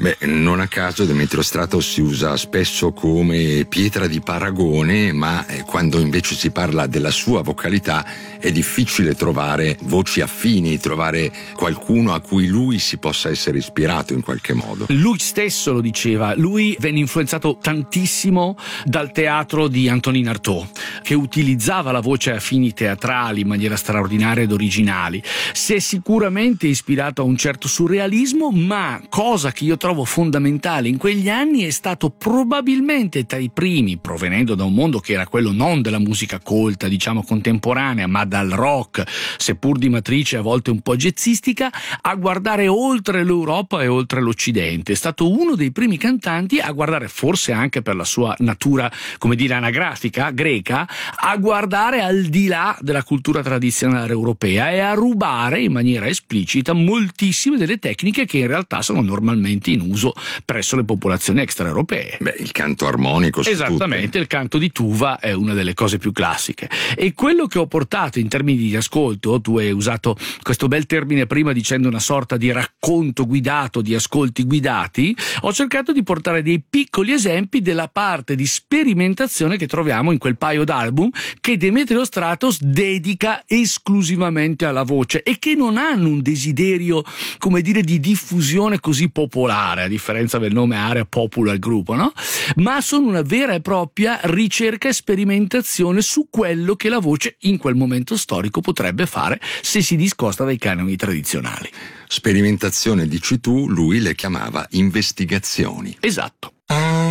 Beh, non a caso Demetrio Stratos si usa spesso come pietra di paragone, ma quando invece si parla della sua vocalità è difficile trovare voci affini, trovare qualcuno a cui lui si possa essere ispirato in qualche modo. Lui stesso lo diceva, lui venne influenzato tantissimo dal teatro di Antonin Artaud, che utilizzava la voce a fini teatrali in maniera straordinaria ed originali. Si è sicuramente ispirato a un certo surrealismo, ma cosa che io trovo fondamentale in quegli anni è stato probabilmente tra i primi, provenendo da un mondo che era quello non della musica colta, diciamo contemporanea, ma dal rock, seppur di matrice a volte un po' jazzistica, a guardare oltre l'Europa e oltre l'Occidente. È stato uno dei primi cantanti a guardare, forse anche per la sua natura, come dire, anagrafica, greca, a guardare al di là della cultura tradizionale europea e a rubare in maniera esplicita moltissime delle tecniche che in realtà sono normalmente in uso presso le popolazioni extraeuropee. Beh, il canto armonico su esattamente, tutte. Il canto di tuba è una delle cose più classiche. E quello che ho portato in termini di ascolto, tu hai usato questo bel termine prima dicendo una sorta di racconto guidato, di ascolti guidati, ho cercato di portare dei piccoli esempi della parte di sperimentazione che troviamo in quel paio d'album che Demetrio Stratos dedica esclusivamente alla voce e che non hanno un desiderio, come dire, di diffusione così popolare, a differenza del nome Area Popular Gruppo, no? Ma sono una vera e propria ricerca e sperimentazione su quello che la voce in quel momento storico potrebbe fare se si discosta dai canoni tradizionali. Sperimentazione, dici tu, lui le chiamava investigazioni. Esatto.